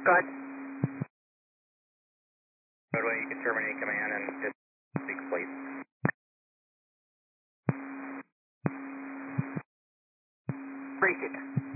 Go ahead. Roadway, you can terminate command and just speak, please. Appreciate it.